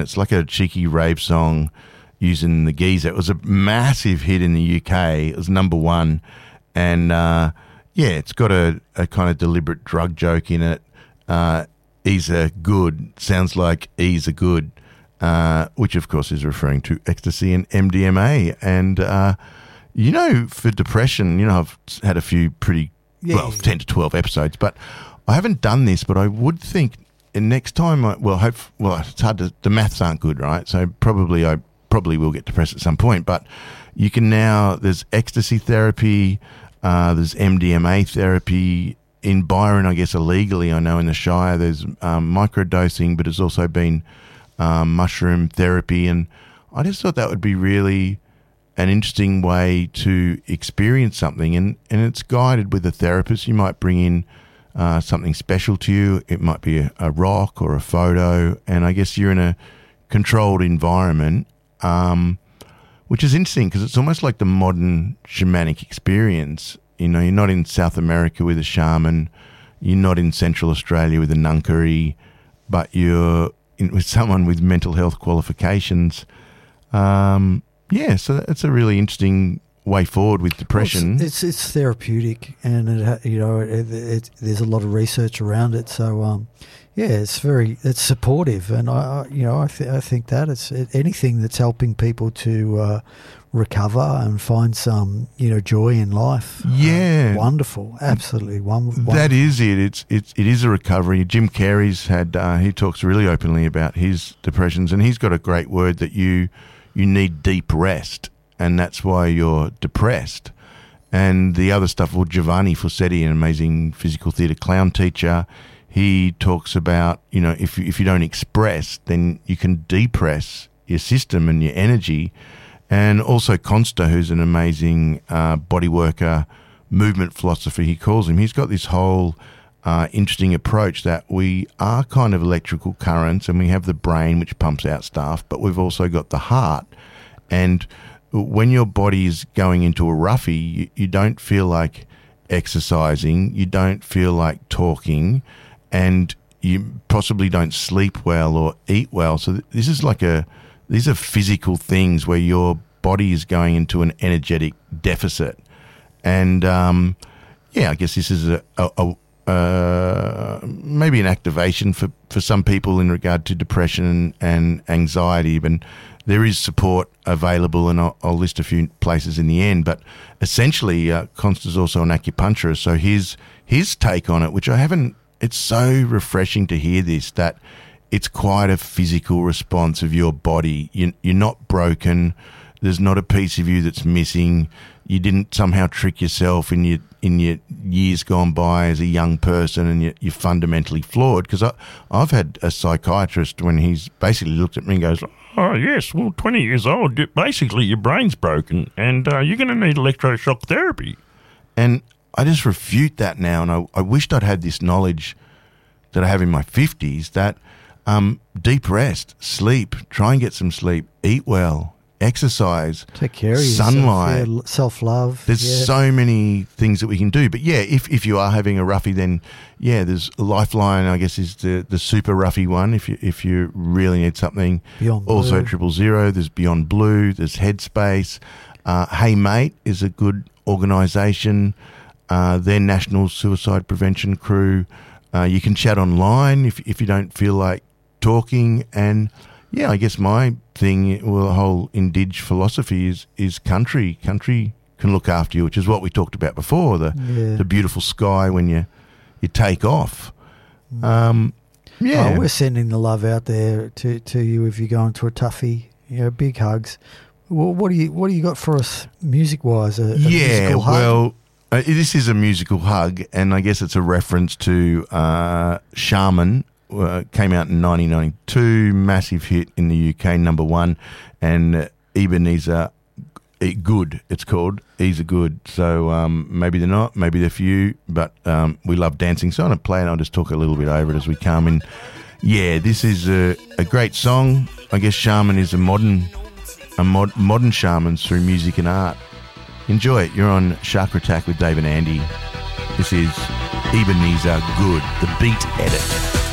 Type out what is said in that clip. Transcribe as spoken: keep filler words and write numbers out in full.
It's like a cheeky rave song using the geezer. It was a massive hit in the U K. It was number one. And, uh, yeah, it's got a, a kind of deliberate drug joke in it. Uh, Ease a good. Sounds like Ease a good, uh, which, of course, is referring to ecstasy and M D M A. And, uh, you know, for depression, you know, I've had a few pretty, yeah, well, yeah. ten to twelve episodes, but I haven't done this, but I would think and next time, I, well, hope, well, it's hard to, the maths aren't good, right? So probably I probably will get depressed at some point, but you can now, there's ecstasy therapy, uh, there's M D M A therapy. In Byron, I guess illegally, I know in the Shire, there's um, microdosing, but there's also been um, mushroom therapy. And I just thought that would be really an interesting way to experience something. And, and it's guided with a therapist. You might bring in uh, something special to you. It might be a, a rock or a photo. And I guess you're in a controlled environment, um, which is interesting because it's almost like the modern shamanic experience. You know, you're not in South America with a shaman, you're not in Central Australia with a nunkari, but you're in, with someone with mental health qualifications. Um, yeah, so it's a really interesting way forward with depression. Well, it's, it's it's therapeutic, and it ha- you know it, it, there's a lot of research around it. So um, yeah, it's very it's supportive, and I, I you know I th- I think that it's it, anything that's helping people to uh, recover and find some, you know, joy in life. Yeah. Uh, wonderful. Absolutely wonderful. That is it. It's, it's, it is a recovery. Jim Carey's had, uh, he talks really openly about his depressions, and he's got a great word that you, you need deep rest, and that's why you're depressed. And the other stuff, well, Giovanni Fossetti, an amazing physical theatre clown teacher, he talks about, you know, if you, if you don't express, then you can depress your system and your energy. And also Consta, who's an amazing uh, body worker, movement philosopher, he calls him. He's got this whole uh, interesting approach that we are kind of electrical currents, and we have the brain, which pumps out stuff, but we've also got the heart. And when your body is going into a roughie, you, you don't feel like exercising, you don't feel like talking, and you possibly don't sleep well or eat well. So th- this is like a... These are physical things where your body is going into an energetic deficit. And, um, yeah, I guess this is a, a, a uh, maybe an activation for, for some people in regard to depression and anxiety. But there is support available, and I'll, I'll list a few places in the end. But essentially, uh, Consta's also an acupuncturist. So his, his take on it, which I haven't, it's so refreshing to hear this, that it's quite a physical response of your body. You, you're not broken. There's not a piece of you that's missing. You didn't somehow trick yourself in your in your years gone by as a young person, and you're, you're fundamentally flawed. Because I've had a psychiatrist, when he's basically looked at me and goes, "Oh, yes, well, twenty years old, basically your brain's broken and uh, you're going to need electroshock therapy." And I just refute that now, and I, I wished I'd had this knowledge that I have in my fifties, that Um, deep rest, sleep, try and get some sleep, eat well, exercise, take care of yourself, sunlight, yeah, self-love. There's yeah. so many things that we can do. But yeah, if, if you are having a roughie, then yeah, there's Lifeline, I guess, is the, the super roughie one if you if you really need something. Beyond also Blue. Triple Zero, there's Beyond Blue, there's Headspace. Uh, Hey Mate is a good organisation. Uh, their National Suicide Prevention Crew. Uh, you can chat online if if you don't feel like talking. And yeah, I guess my thing, well, the whole Indige philosophy is is country. Country can look after you, which is what we talked about before, the Yeah. the beautiful sky when you you take off. Um, yeah, Oh, we're sending the love out there to, to you if you're going to a toughie. You know, big hugs. Well, what do you what do you got for us music wise? A, a yeah. musical hug? Well, uh, this is a musical hug, and I guess it's a reference to uh, Shaman. Uh, came out in nineteen ninety-two, massive hit in the U K, number one, and uh, Ebenezer Good, it's called, Ebenezer Good. So um, maybe they're not, maybe they're few, but um, we love dancing. So I'm going to play it, and I'll just talk a little bit over it as we come in. Yeah, this is a, a great song. I guess Shaman is a modern, a mod, modern shamans through music and art. Enjoy it. You're on Chakra Attack with Dave and Andy. This is Ebenezer Good, the beat edit.